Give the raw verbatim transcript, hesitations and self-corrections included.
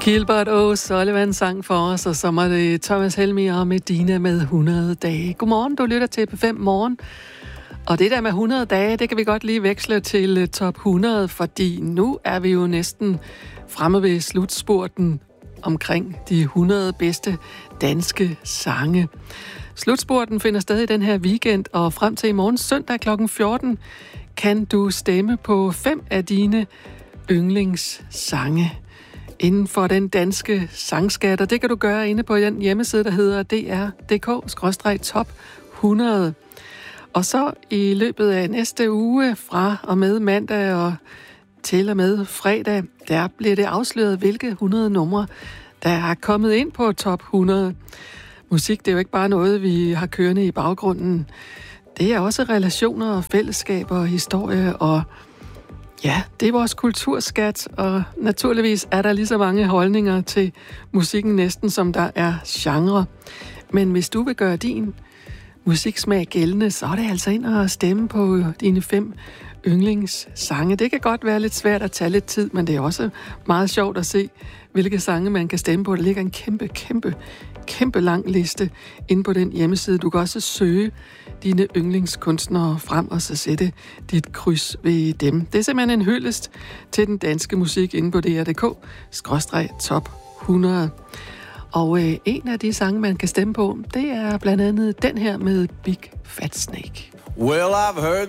Gilbert O'Sullivan sang for os, og så var det Thomas Helmig og Medina med hundrede dage. Godmorgen, du lytter til P fem Morgen. Og det der med hundrede dage, det kan vi godt lige veksle til top hundrede, fordi nu er vi jo næsten fremme ved slutspurten omkring de hundrede bedste danske sange. Slutspurten finder sted i den her weekend, og frem til i morgen søndag klokken fjorten kan du stemme på fem af dine yndlingssange inden for den danske sangskat, og det kan du gøre inde på den hjemmeside, der hedder d r punktum d k skråstreg top hundrede. Og så i løbet af næste uge, fra og med mandag og til og med fredag, der bliver det afsløret, hvilke hundrede numre, der er kommet ind på top hundrede. Musik, det er jo ikke bare noget, vi har kørende i baggrunden. Det er også relationer og fællesskaber og historie, og ja, det er vores kulturskat, og naturligvis er der lige så mange holdninger til musikken næsten, som der er genre. Men hvis du vil gøre din musiksmag gældende, så er det altså ind og stemme på dine fem yndlingssange. Det kan godt være lidt svært at tage lidt tid, men det er også meget sjovt at se, hvilke sange man kan stemme på. Der ligger en kæmpe, kæmpe, kæmpe lang liste inde på den hjemmeside. Du kan også søge dine yndlingskunstnere frem og så sætte dit kryds ved dem. Det er simpelthen en hyldest til den danske musik inde på d r punktum d k skråstreg top hundrede. Og øh, en af de sange, man kan stemme på, det er blandt andet den her med Big Fat Snake. Well, I've heard